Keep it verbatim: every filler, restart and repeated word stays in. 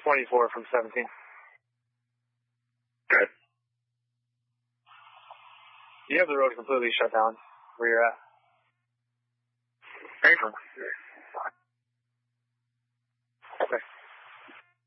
twenty-four from seventeen. Good. You have the road completely shut down where you're at. April.